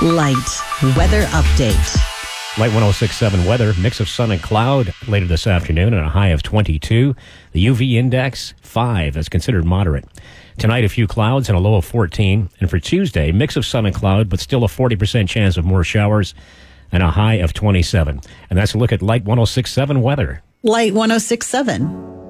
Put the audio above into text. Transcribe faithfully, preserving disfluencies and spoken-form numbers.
Light weather update. Light one oh six point seven weather, mix of sun and cloud later this afternoon and a high of twenty-two. The U V index, five, is considered moderate. Tonight, a few clouds and a low of fourteen. And for Tuesday, mix of sun and cloud, but still a forty percent chance of more showers and a high of twenty-seven. And that's a look at Light one oh six point seven weather. Light one oh six point seven.